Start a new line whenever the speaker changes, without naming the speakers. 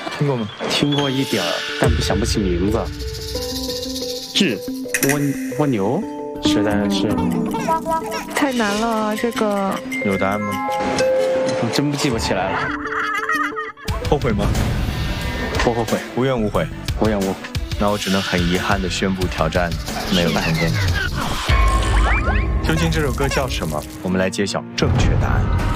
听过吗？
听过一点儿，但想不起名字。蜗牛，实在是
太难了，这个
有答案吗？
我真记不起来了。
后悔吗？
不后悔，
无怨无悔。
无怨无悔。
那我只能很遗憾地宣布挑战没有成功。究竟这首歌叫什么？我们来揭晓正确答案。